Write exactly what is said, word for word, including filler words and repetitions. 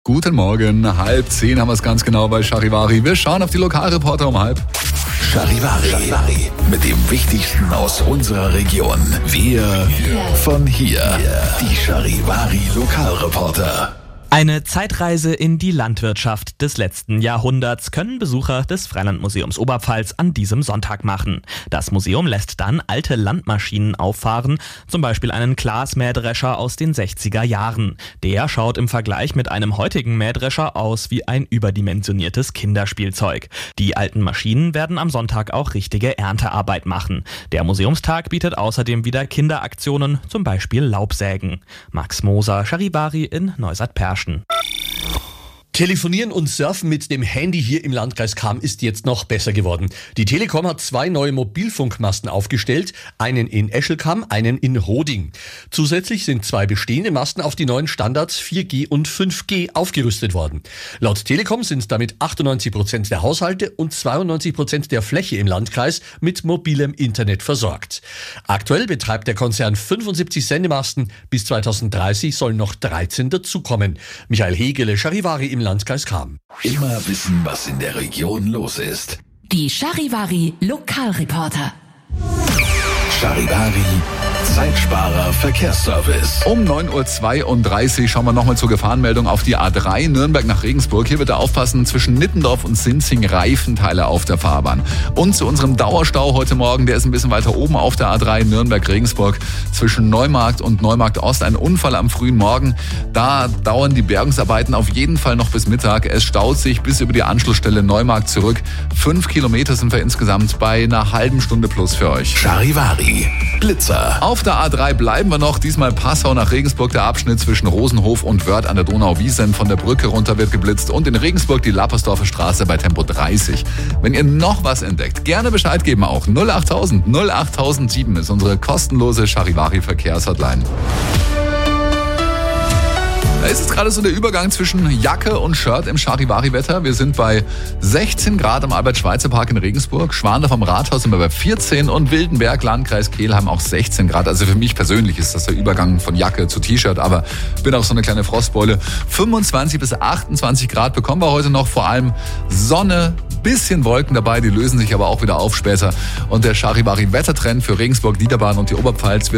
Guten Morgen, halb zehn haben wir es ganz genau bei Charivari. Wir schauen auf die Lokalreporter um halb. Charivari, Charivari. Mit dem Wichtigsten aus unserer Region. Wir von hier. Die Charivari Lokalreporter. Eine Zeitreise in die Landwirtschaft des letzten Jahrhunderts können Besucher des Freilandmuseums Oberpfalz an diesem Sonntag machen. Das Museum lässt dann alte Landmaschinen auffahren, zum Beispiel einen Glasmähdrescher aus den sechziger Jahren. Der schaut im Vergleich mit einem heutigen Mähdrescher aus wie ein überdimensioniertes Kinderspielzeug. Die alten Maschinen werden am Sonntag auch richtige Erntearbeit machen. Der Museumstag bietet außerdem wieder Kinderaktionen, zum Beispiel Laubsägen. Max Moser, Charivari in Neustadt-Perschen. Telefonieren und Surfen mit dem Handy hier im Landkreis Cham ist jetzt noch besser geworden. Die Telekom hat zwei neue Mobilfunkmasten aufgestellt, einen in Eschelcham, einen in Hoding. Zusätzlich sind zwei bestehende Masten auf die neuen Standards vier G und fünf G aufgerüstet worden. Laut Telekom sind damit achtundneunzig Prozent der Haushalte und zweiundneunzig Prozent der Fläche im Landkreis mit mobilem Internet versorgt. Aktuell betreibt der Konzern fünfundsiebzig Sendemasten, bis zweitausenddreißig sollen noch dreizehn dazukommen. Michael Hegele, Charivari im Landkreis Cham. Immer wissen, was in der Region los ist. Die Charivari Lokalreporter. Charivari Zeitsparer Verkehrsservice. Um neun Uhr zweiunddreißig schauen wir nochmal zur Gefahrenmeldung auf die A drei Nürnberg nach Regensburg. Hier bitte aufpassen, zwischen Nittendorf und Sinzing Reifenteile auf der Fahrbahn. Und zu unserem Dauerstau heute Morgen, der ist ein bisschen weiter oben auf der A drei Nürnberg-Regensburg. Zwischen Neumarkt und Neumarkt Ost ein Unfall am frühen Morgen. Da dauern die Bergungsarbeiten auf jeden Fall noch bis Mittag. Es staut sich bis über die Anschlussstelle Neumarkt zurück. Fünf Kilometer sind wir insgesamt bei einer halben Stunde plus für euch. Charivari Blitzer. Auf der A drei bleiben wir noch, diesmal Passau nach Regensburg, der Abschnitt zwischen Rosenhof und Wörth an der Donau-Wiesn. Von der Brücke runter wird geblitzt und in Regensburg die Lappersdorfer Straße bei Tempo dreißig. Wenn ihr noch was entdeckt, gerne Bescheid geben auch. null achttausend null achttausendsieben ist unsere kostenlose Charivari-Verkehrshotline. Da ist jetzt gerade so der Übergang zwischen Jacke und Shirt im Charivari-Wetter. Wir sind bei sechzehn Grad am Albert-Schweitzer-Park in Regensburg. Schwandorf am Rathaus sind wir bei vierzehn und Wildenberg, Landkreis Kelheim auch sechzehn Grad. Also für mich persönlich ist das der Übergang von Jacke zu T-Shirt, aber bin auch so eine kleine Frostbeule. fünfundzwanzig bis achtundzwanzig Grad bekommen wir heute noch, vor allem Sonne, bisschen Wolken dabei, die lösen sich aber auch wieder auf später. Und der Charivari-Wettertrend für Regensburg, Niederbayern und die Oberpfalz wird